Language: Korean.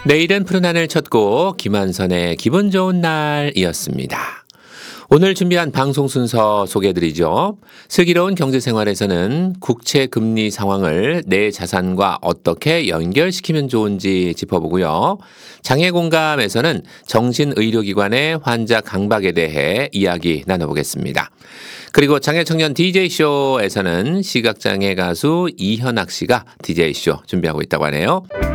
내일은 푸른 하늘 첫곡 김한선의 기분 좋은 날이었습니다. 오늘 준비한 방송 순서 소개해드리죠. 슬기로운 경제생활에서는 국채 금리 상황을 내 자산과 어떻게 연결시키면 좋은지 짚어보고요. 장애공감에서는 정신의료기관의 환자 강박에 대해 이야기 나눠보겠습니다. 그리고 장애청년 DJ쇼에서는 시각장애 가수 이현학 씨가 DJ쇼 준비하고 있다고 하네요.